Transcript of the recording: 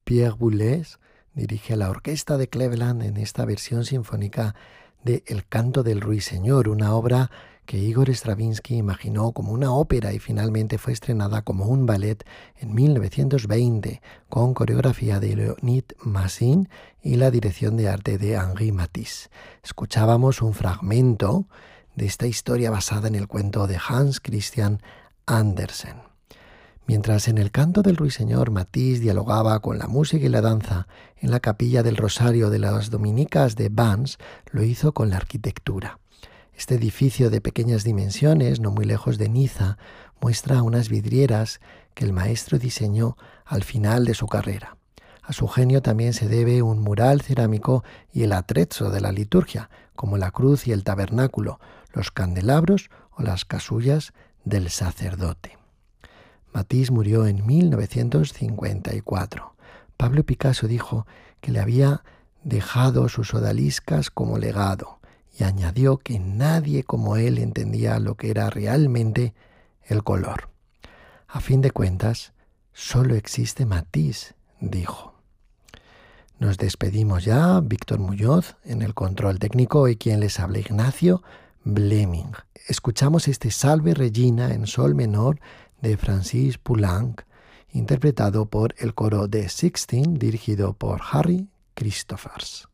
Pierre Boulez dirige a la orquesta de Cleveland en esta versión sinfónica de El canto del ruiseñor, una obra que Igor Stravinsky imaginó como una ópera y finalmente fue estrenada como un ballet en 1920 con coreografía de Leonid Massin y la dirección de arte de Henri Matisse. Escuchábamos un fragmento de esta historia basada en el cuento de Hans Christian Andersen. Mientras en el canto del ruiseñor Matisse dialogaba con la música y la danza en la capilla del Rosario de las Dominicas de Vannes, lo hizo con la arquitectura. Este edificio de pequeñas dimensiones, no muy lejos de Niza, muestra unas vidrieras que el maestro diseñó al final de su carrera. A su genio también se debe un mural cerámico y el atrezzo de la liturgia, como la cruz y el tabernáculo, los candelabros o las casullas del sacerdote. Matisse murió en 1954. Pablo Picasso dijo que le había dejado sus odaliscas como legado y añadió que nadie como él entendía lo que era realmente el color. A fin de cuentas, solo existe Matisse, dijo. Nos despedimos ya, Víctor Muñoz en el control técnico y quien les habla, Ignacio Bleming. Escuchamos este Salve Regina en sol menor de Francis Poulenc, interpretado por el coro de Sixteen, dirigido por Harry Christophers.